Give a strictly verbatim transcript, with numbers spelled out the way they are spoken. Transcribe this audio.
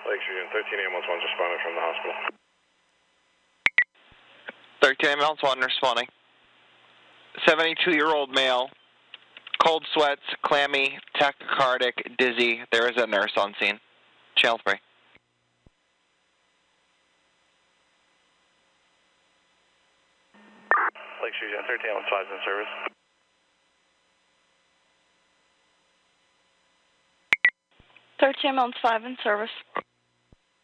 Lakeshore Unit thirteen ambulance one responding from the hospital. thirteen ambulance one responding. seventy-two-year-old male, cold sweats, clammy, tachycardic, dizzy. There is a nurse on scene. Channel three. Lakeshore Unit thirteen ambulance five in service. thirteen ambulance five in service.